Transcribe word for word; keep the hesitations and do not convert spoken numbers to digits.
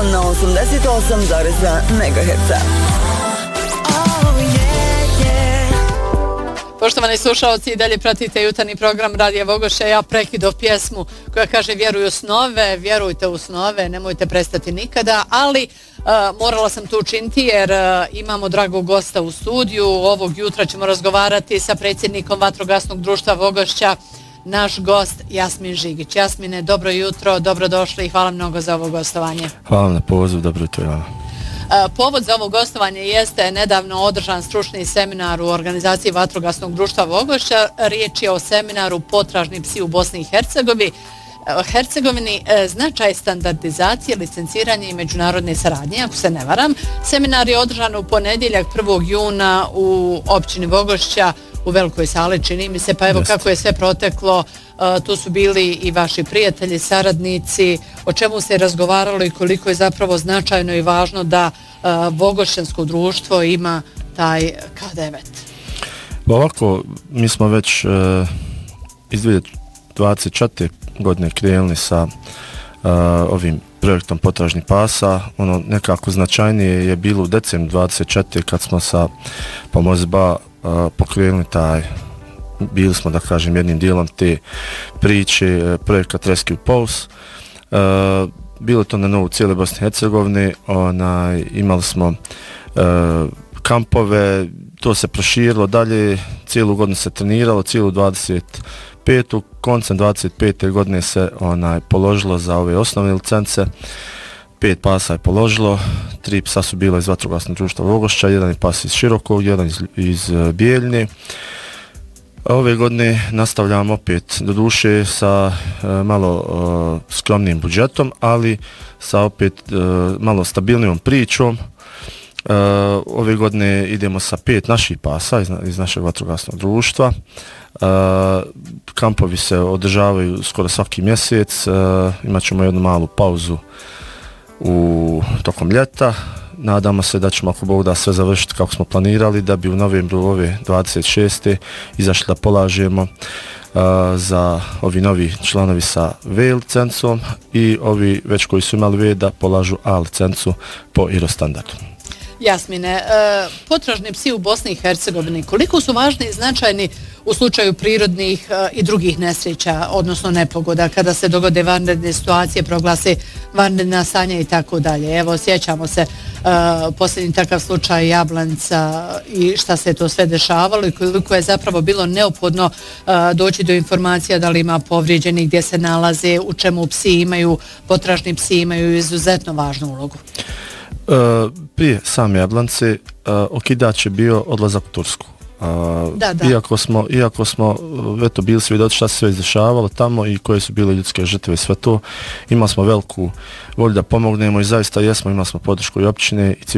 osam na osamdeset osam zarez dva megaherca. Poštovani slušalci, i dalje pratite jutarnji program Radija Vogošća. Ja prekidov pjesmu koja kaže vjeruj u snove, vjerujte u snove, nemojte prestati nikada, ali uh, morala sam to učiniti jer uh, imamo dragog gosta u studiju. Ovog jutra ćemo razgovarati sa predsjednikom Vatrogasnog društva Vogošća, naš gost Jasmin Žigić. Jasmine, dobro jutro, dobrodošli i hvala mnogo za ovo gostovanje. Hvala na poziv, dobro jutro. Povod za ovo gostovanje jeste nedavno održan stručni seminar u organizaciji Vatrogasnog društva Vogošća. Riječ je o seminaru Potražni psi u Bosni i Hercegovini. Hercegovini značaj standardizacije, licenciranje i međunarodne saradnje, ako se ne varam. Seminar je održan u ponedjeljak prvog juna u općini Vogošća u velikoj sali, čini mi se, pa evo kako je sve proteklo, tu su bili i vaši prijatelji, saradnici, o čemu se razgovaralo i koliko je zapravo značajno i važno da Vogošćansko društvo ima taj K devet. Ovako, mi smo već iz dvije tisuće dvadeset četvrte godine krenuli sa uh, ovim projektom potražnih pasa. Ono nekako značajnije je bilo u decembru dvadeset četvrte kad smo sa Pomozba uh, pokrenuli taj, bili smo da kažem jednim dijelom te priče, uh, projekat Rescue Pulse. Uh, bilo to na novu cijele Bosne i Hercegovine, onaj, imali smo uh, kampove, to se proširilo dalje, cijelu godinu se treniralo, cijelu dvadeset petu koncem dvadeset pete godine se onaj položilo za ove osnovne licence. Pet pasa je položilo, tri psa su bila iz Vatrogasnog društva Vogošća, jedan je pas iz Širokog, jedan iz, iz Bijeljne. Ove godine nastavljamo opet do duše sa e, malo e, skromnim budžetom, ali sa opet e, malo stabilnijom pričom. Uh, ove godine idemo sa pet naših pasa iz, iz našeg vatrogasnog društva. Uh, kampovi se održavaju skoro svaki mjesec. Uh, imat ćemo jednu malu pauzu u tokom ljeta. Nadamo se da ćemo, ako Bog da, sve završiti kako smo planirali, da bi u novembru ove dvadeset šeste izašli da polažemo uh, za ovi novi članovi sa V licencom i ovi već koji su imali V da polažu A licencu po I R O standardu. Jasmine, e, potražni psi u Bosni i Hercegovini, koliko su važni i značajni u slučaju prirodnih e, i drugih nesreća, odnosno nepogoda, kada se dogode vanredne situacije, proglase vanredna stanja i tako dalje. Evo, sjećamo se e, posljednji takav slučaj Jablanca i šta se to sve dešavalo i koliko je zapravo bilo neophodno e, doći do informacija da li ima povrijeđeni, gdje se nalaze, u čemu psi imaju, potražni psi imaju izuzetno važnu ulogu. Uh, prije same Jablance uh, okidač je bio odlazak u Tursku. Uh, da, da. Iako smo, iako smo eto, bili svjedoci šta se sve izdešavalo tamo i koje su bile ljudske žrtve i sve to, imali smo veliku volju da pomognemo i zaista jesmo, imali smo podršku i općine i